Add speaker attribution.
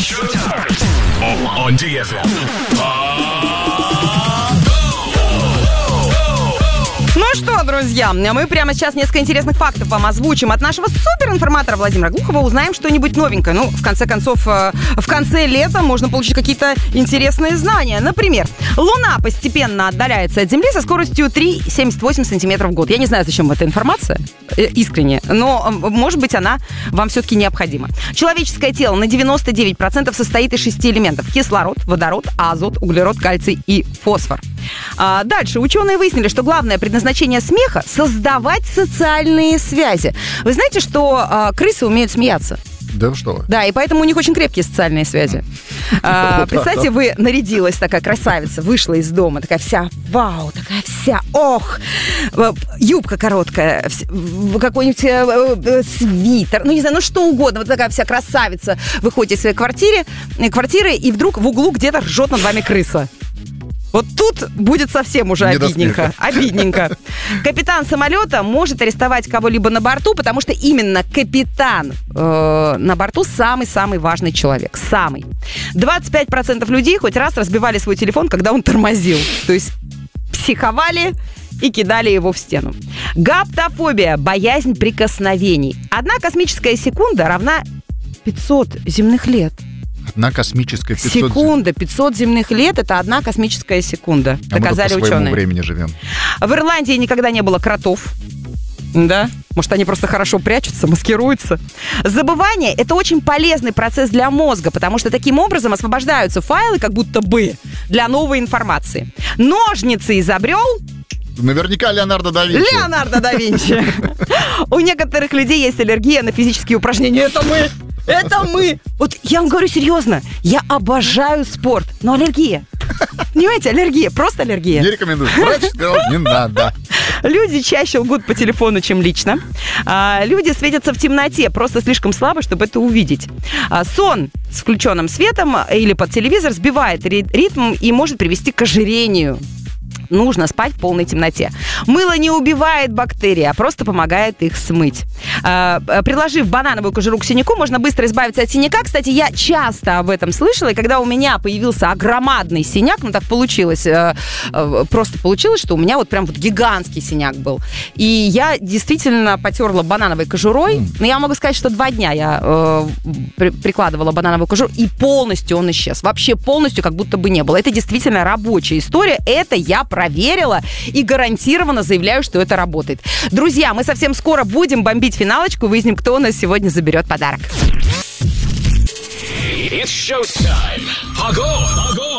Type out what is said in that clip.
Speaker 1: On DFM.
Speaker 2: Ну что, друзья, мы прямо сейчас несколько интересных фактов вам озвучим. От нашего суперинформатора Владимира Глухова узнаем что-нибудь новенькое. Ну, в конце концов, в конце лета можно получить какие-то интересные знания. Например, Луна постепенно отдаляется от Земли со скоростью 3,78 сантиметров в год. Я не знаю, зачем эта информация, искренне, но, может быть, она вам все-таки необходима. Человеческое тело на 99% состоит из 6 элементов. Кислород, водород, азот, углерод, кальций и фосфор. Дальше ученые выяснили, что главное предназначение смеха — создавать социальные связи. Вы знаете, что крысы умеют смеяться?
Speaker 3: Да что вы?
Speaker 2: Да, и поэтому у них очень крепкие социальные связи. Представьте, вы нарядилась, такая красавица, вышла из дома, такая вся, вау, такая вся, ох, юбка короткая, какой-нибудь свитер, ну не знаю, ну что угодно, вот такая вся красавица, выходите из своей квартиры, и вдруг в углу где-то ржет над вами крыса. Вот тут будет совсем уже обидненько. Капитан самолета может арестовать кого-либо на борту, потому что именно капитан на борту самый-самый важный человек. Самый. 25% людей хоть раз разбивали свой телефон, когда он тормозил. То есть психовали и кидали его в стену. Гаптофобия – боязнь прикосновений. 1 космическая секунда равна 500 земных лет.
Speaker 3: Одна космическая 500...
Speaker 2: Секунда, 500 земных лет — это 1 космическая секунда, доказали
Speaker 3: мы по своему
Speaker 2: ученые.
Speaker 3: времени живем.
Speaker 2: В Ирландии никогда не было кротов. Да? Может, они просто хорошо прячутся, маскируются. Забывание — это очень полезный процесс для мозга, потому что таким образом освобождаются файлы, как будто бы, для новой информации. Ножницы изобрел...
Speaker 3: Наверняка Леонардо да Винчи.
Speaker 2: Леонардо да Винчи. У некоторых людей есть аллергия на физические упражнения. Это мы! Это мы! Вот я вам говорю серьезно, я обожаю спорт, но аллергия. Понимаете, аллергия, просто аллергия.
Speaker 3: Не рекомендую. Врач сказал, не надо.
Speaker 2: Люди чаще лгут по телефону, чем лично. Люди светятся в темноте, просто слишком слабо, чтобы это увидеть. Сон с включенным светом или под телевизор сбивает ритм и может привести к ожирению. Нужно спать в полной темноте. Мыло не убивает бактерии, а просто помогает их смыть. Приложив банановую кожуру к синяку, можно быстро избавиться от синяка. Кстати, я часто об этом слышала, и когда у меня появился огромадный синяк, ну так получилось, просто получилось, что у меня вот прям вот гигантский синяк был. И я действительно потерла банановой кожурой. Но я могу сказать, что 2 дня я прикладывала банановую кожуру, и полностью он исчез. Вообще полностью как будто бы не было. Это действительно рабочая история. Это я проверила и гарантированно заявляю, что это работает. Друзья, мы совсем скоро будем бомбить финалочку, выясним, кто у нас сегодня заберет подарок.
Speaker 1: It's showtime. Огонь!